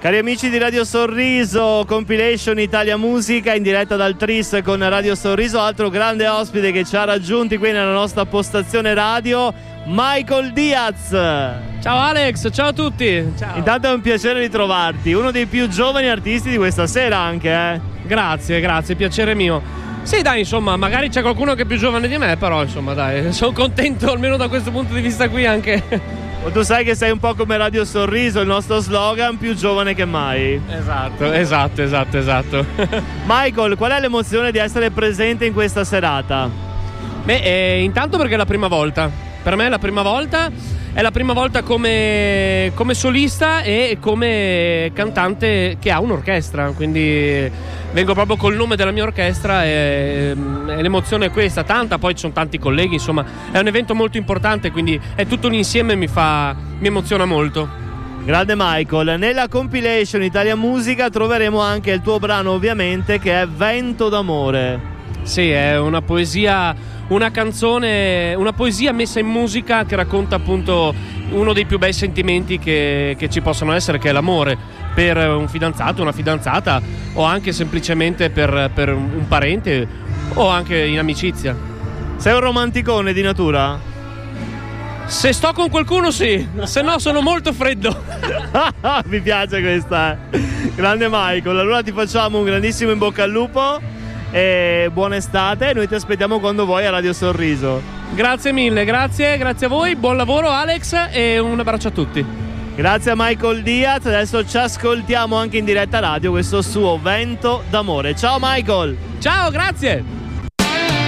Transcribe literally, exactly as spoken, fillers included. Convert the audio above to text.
Cari amici di Radio Sorriso, compilation Italia Musica in diretta dal Tris con Radio Sorriso, altro grande ospite che ci ha raggiunti qui nella nostra postazione radio, Michael Diaz. Ciao Alex, ciao a tutti. Ciao. Intanto è un piacere ritrovarti, uno dei più giovani artisti di questa sera anche, eh? Grazie, grazie, piacere mio. Sì, dai, insomma, magari c'è qualcuno che è più giovane di me, però insomma, dai, sono contento almeno da questo punto di vista qui anche. Tu sai che sei un po' come Radio Sorriso, il nostro slogan, più giovane che mai. Esatto, esatto, esatto, esatto. Michael, qual è l'emozione di essere presente in questa serata? Beh, eh, intanto perché è la prima volta. Per me è la prima volta, è la prima volta come, come solista e come cantante che ha un'orchestra, quindi vengo proprio col nome della mia orchestra e, e l'emozione è questa, tanta, poi ci sono tanti colleghi, insomma è un evento molto importante, quindi è tutto un insieme, mi fa, mi emoziona molto. Grande Michael, nella compilation Italia Musica troveremo anche il tuo brano ovviamente che è Vento d'amore. Sì, è una poesia, una canzone, una poesia messa in musica che racconta appunto uno dei più bei sentimenti che, che ci possono essere, che è l'amore per un fidanzato, una fidanzata o anche semplicemente per, per un parente o anche in amicizia. Sei un romanticone di natura? Se sto con qualcuno sì, se no sono molto freddo. Mi piace questa, eh. Grande Michael, allora ti facciamo un grandissimo in bocca al lupo e buona estate, noi ti aspettiamo quando vuoi a Radio Sorriso. Grazie mille, grazie, grazie a voi, buon lavoro Alex e un abbraccio a tutti. Grazie a Michael Diaz, adesso ci ascoltiamo anche in diretta radio questo suo Vento d'amore. Ciao Michael! Ciao, grazie!